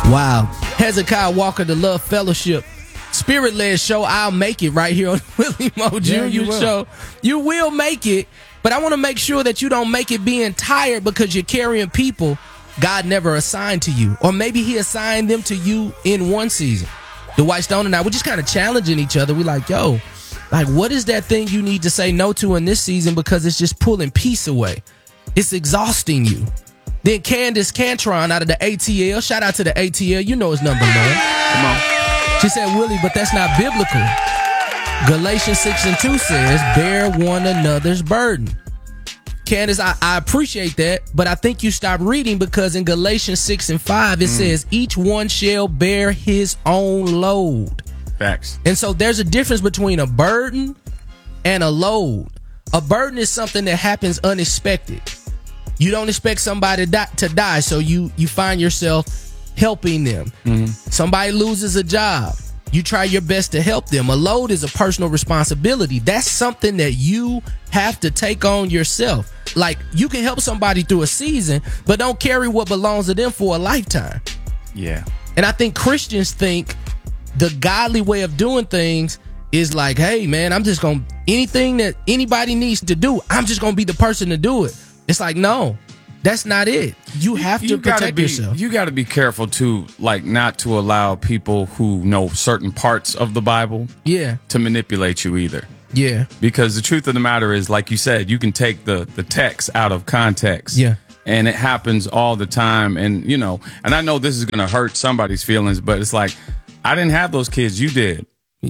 Wow. Hezekiah Walker, the Love Fellowship Spirit-led show. I'll make it right here on Willie Mo Jr. show. You will make it, but I want to make sure that you don't make it being tired because you're carrying people God never assigned to you. Or maybe he assigned them to you in one season. Dwight Stone and I, we're just kind of challenging each other. We're like, yo, like, what is that thing you need to say no to in this season because it's just pulling peace away? It's exhausting you. Then Candace Cantron out of the ATL. Shout out to the ATL. You know his number, man. Come on. She said, Willie, but that's not biblical. Galatians 6:2 says, bear one another's burden. Candace, I appreciate that, but I think you stopped reading because in Galatians 6:5, it says, each one shall bear his own load. Facts. And so there's a difference between a burden and a load. A burden is something that happens unexpected. You don't expect somebody to die, so you find yourself helping them. Somebody loses a job. You try your best to help them. A load is a personal responsibility. That's something that you have to take on yourself. Like, you can help somebody through a season, but don't carry what belongs to them for a lifetime. Yeah. And I think Christians think the godly way of doing things is like, hey, man, I'm just going to, anything that anybody needs to do, I'm just going to be the person to do it. It's like, no, that's not it. You have to protect yourself. You got to be careful too, like not to allow people who know certain parts of the Bible to manipulate you either. Yeah. Because the truth of the matter is, like you said, you can take the text out of context. Yeah. And it happens all the time. And, you know, and I know this is going to hurt somebody's feelings, but it's like, I didn't have those kids. You did.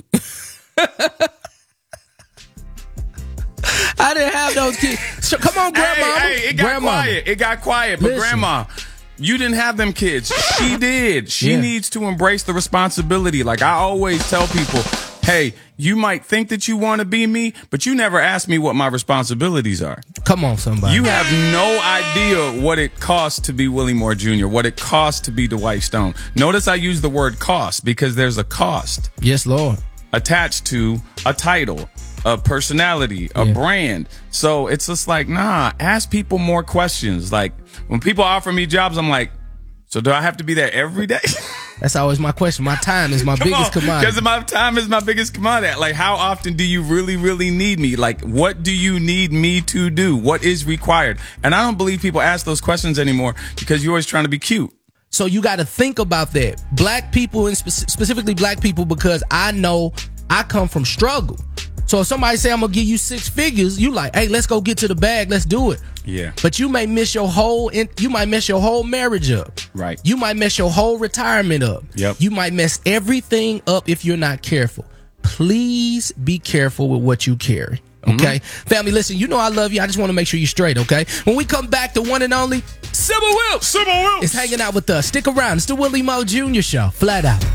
I didn't have those kids. So, come on, Grandma. Hey, it got quiet. It got quiet. But listen, Grandma, you didn't have them kids. She did. She needs to embrace the responsibility. Like I always tell people, hey, you might think that you want to be me, but you never asked me what my responsibilities are. Come on, somebody. You have no idea what it costs to be Willie Moore Jr., what it costs to be Dwight Stone. Notice I use the word cost because there's a cost. Yes, Lord. Attached to a title, a personality, a brand. So it's just like, nah, ask people more questions. Like when people offer me jobs, I'm like, so do I have to be there every day? That's always my question. My time is my biggest commodity. Because my time is my biggest commodity. Like, how often do you really, really need me? Like, what do you need me to do? What is required? And I don't believe people ask those questions anymore because you're always trying to be cute. So you got to think about that. Black people, and specifically black people, because I know I come from struggle. So if somebody say, I'm going to give you 6 figures, you like, hey, let's go get to the bag. Let's do it. Yeah. But you may miss your whole marriage up. Right. You might mess your whole retirement up. Yep. You might mess everything up if you're not careful. Please be careful with what you carry. Okay? Family, listen, you know I love you. I just want to make sure you're straight, okay? When we come back, the one and only Sybil Wilkes is hanging out with us. Stick around. It's the Willie Mo Jr. Show. Flat out.